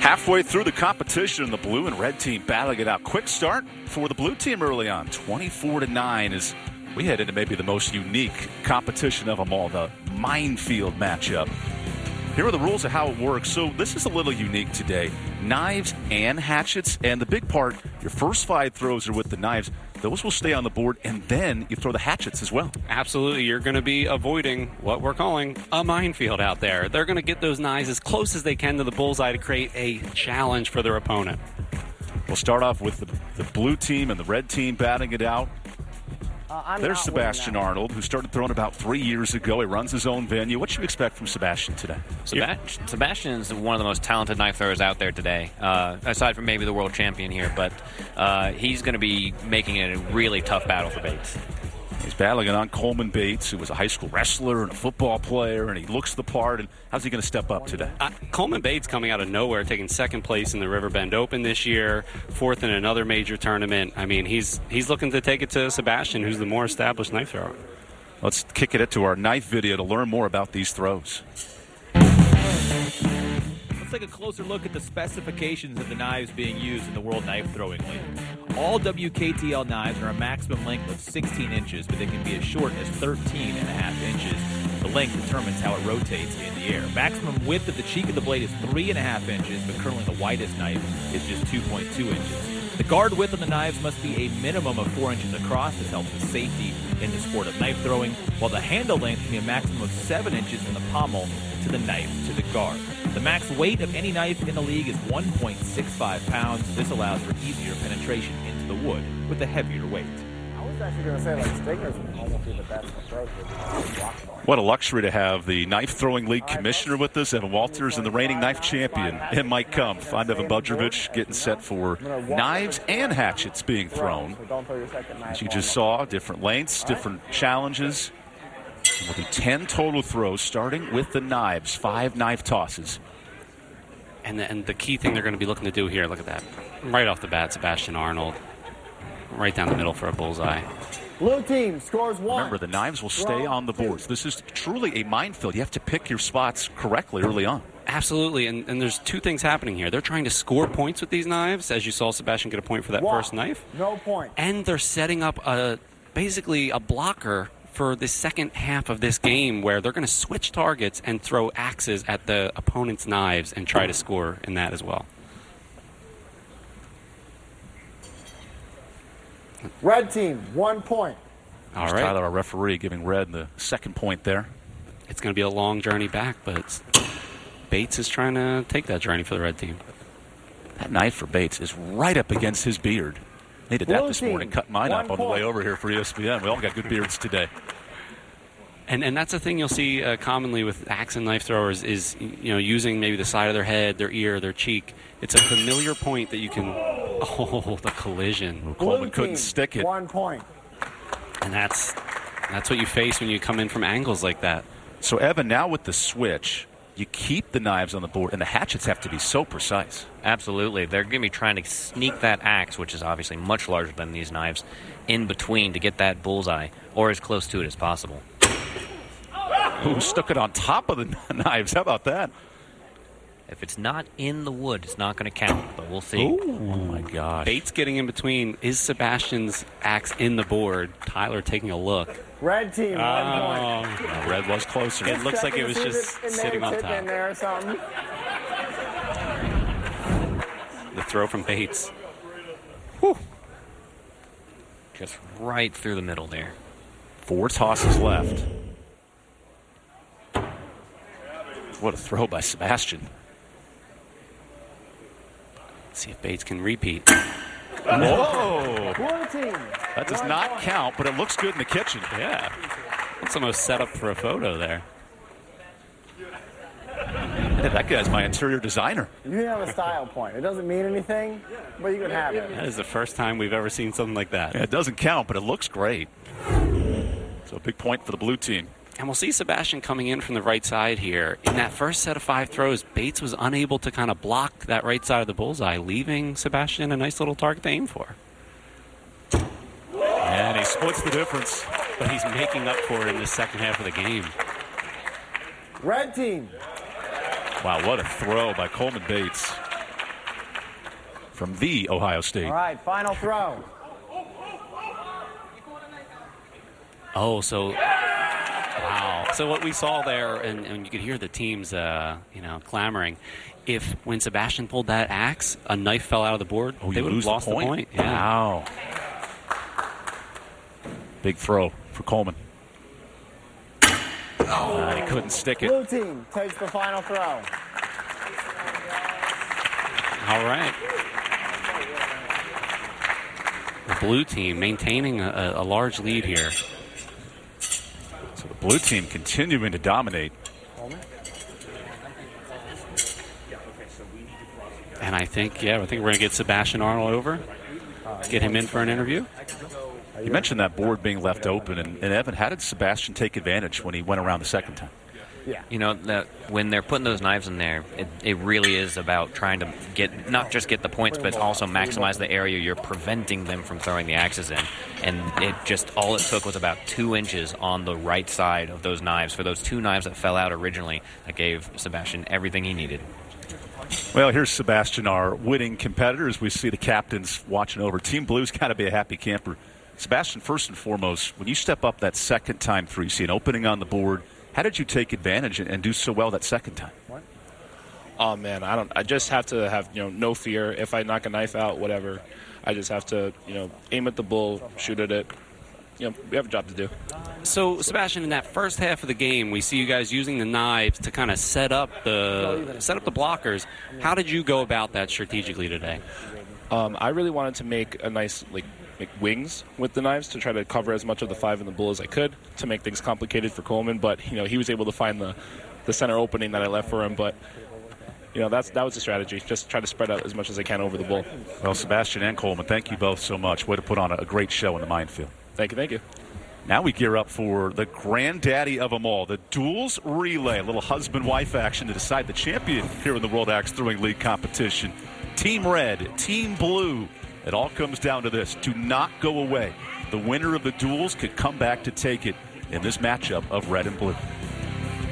Halfway through the competition, the blue and red team battling it out. Quick start for the blue team early on, 24-9, as we head into maybe the most unique competition of them all, the minefield matchup. Here are the rules of how it works. So this is a little unique today. Knives and hatchets, and the big part, your first 5 throws are with the knives. Those will stay on the board, and then you throw the hatchets as well. Absolutely. You're going to be avoiding what we're calling a minefield out there. They're going to get those knives as close as they can to the bullseye to create a challenge for their opponent. We'll start off with the blue team and the red team batting it out. There's Sebastian Arnold, who started throwing about 3 years ago. He runs his own venue. What should you expect from Sebastian today? Sebastian is one of the most talented knife throwers out there today, aside from maybe the world champion here. But he's going to be making it a really tough battle for Bates. He's battling it on Coleman Bates, who was a high school wrestler and a football player, and he looks the part. And how's he going to step up today? Coleman Bates coming out of nowhere, taking second place in the Riverbend Open this year, fourth in another major tournament. I mean, he's looking to take it to Sebastian, who's the more established knife thrower. Let's kick it to our knife video to learn more about these throws. Let's take a closer look at the specifications of the knives being used in the World Knife Throwing League. All WKTL knives are a maximum length of 16 inches, but they can be as short as 13.5 inches. The length determines how it rotates in the air. Maximum width of the cheek of the blade is 3.5 inches, but currently the widest knife is just 2.2 inches. The guard width on the knives must be a minimum of 4 inches across. This helps with safety in the sport of knife throwing, while the handle length can be a maximum of 7 inches from the pommel to the knife to the guard. The max weight of any knife in the league is 1.65 pounds. This allows for easier penetration into the wood with a heavier weight. I was actually going to say, like, Stingers would almost be the best approach. What a luxury to have the Knife Throwing League commissioner with us, Evan Walters, and the reigning knife champion, and Mike Kumpf. I'm Evan Budrovich, getting set for knives and hatchets being thrown. As you just saw, different lengths, different challenges. We'll do 10 total throws, starting with the knives, 5 knife tosses. And the key thing they're going to be looking to do here, look at that. Right off the bat, Sebastian Arnold. Right down the middle for a bullseye. Blue team scores 1. Remember, the knives will stay on the boards. This is truly a minefield. You have to pick your spots correctly early on. Absolutely, and there's 2 things happening here. They're trying to score points with these knives, as you saw Sebastian get a point for that first knife. No point. And they're setting up basically a blocker for the second half of this game, where they're going to switch targets and throw axes at the opponent's knives and try to score in that as well. Red team, 1 point. All right. Tyler, our referee, giving red the second point there. It's going to be a long journey back, but Bates is trying to take that journey for the red team. That knife for Bates is right up against his beard. Needed that this morning, cut mine up on the way over here for ESPN. We all got good beards today. And that's the thing you'll see commonly with axe and knife throwers is, using maybe the side of their head, their ear, their cheek. It's a familiar point that you can... Oh, the collision. Coleman couldn't stick it. 1 point. And that's what you face when you come in from angles like that. So, Evan, now with the switch, you keep the knives on the board, and the hatchets have to be so precise. Absolutely. They're going to be trying to sneak that axe, which is obviously much larger than these knives, in between to get that bullseye, or as close to it as possible. Ooh, stuck it on top of the knives. How about that? If it's not in the wood, it's not going to count, but we'll see. Ooh, oh, my gosh. Bates getting in between. Is Sebastian's axe in the board? Tyler taking a look. Red team, 1 point. No, red was closer. It looks like it was just sitting on top. In there or something. The throw from Bates. Whew. Just right through the middle there. 4 tosses left. What a throw by Sebastian. See if Bates can repeat. Whoa! Blue team. That does not count, but it looks good in the kitchen. Yeah. That's almost set up for a photo there. Hey, that guy's my interior designer. You can have a style point. It doesn't mean anything, but you can have it. That is the first time we've ever seen something like that. Yeah, it doesn't count, but it looks great. So a big point for the blue team. And we'll see Sebastian coming in from the right side here. In that first set of 5 throws, Bates was unable to kind of block that right side of the bullseye, leaving Sebastian a nice little target to aim for. And he splits the difference. But he's making up for it in the second half of the game. Red team. Wow, what a throw by Coleman Bates. from the Ohio State. All right, final throw. Oh, so wow. So what we saw there, and you could hear the teams, clamoring. When Sebastian pulled that axe, a knife fell out of the board. They would have lost the point. Yeah. Wow. Big throw for Coleman. He couldn't stick it. Blue team takes the final throw. All right. The blue team maintaining a large lead here. So the blue team continuing to dominate. And I think we're going to get Sebastian Arnold over, get him in for an interview. You mentioned that board being left open, and Evan, how did Sebastian take advantage when he went around the second time? Yeah. When they're putting those knives in there, it really is about trying to not just get the points, but also maximize the area you're preventing them from throwing the axes in. And all it took was about 2 inches on the right side of those knives for those 2 knives that fell out originally that gave Sebastian everything he needed. Well, here's Sebastian, our winning competitor, as we see the captains watching over. Team Blue's got to be a happy camper. Sebastian, first and foremost, when you step up that second time through, you see an opening on the board. How did you take advantage and do so well that second time? Oh man, I just have to have no fear. If I knock a knife out, whatever, I just have to aim at the bull, shoot at it. We have a job to do. So, Sebastian, in that first half of the game, we see you guys using the knives to kind of set up the blockers. How did you go about that strategically today? I really wanted to make a nice make wings with the knives to try to cover as much of the 5 in the bull as I could to make things complicated for Coleman. But he was able to find the center opening that I left for him. But that was the strategy. Just try to spread out as much as I can over the bull. Well, Sebastian and Coleman, thank you both so much. Way to put on a great show in the minefield. Thank you. Now we gear up for the granddaddy of them all, the duels relay. A little husband-wife action to decide the champion here in the World Axe Throwing League competition. Team Red, Team Blue. It all comes down to this. Do not go away. The winner of the duels could come back to take it in this matchup of red and blue.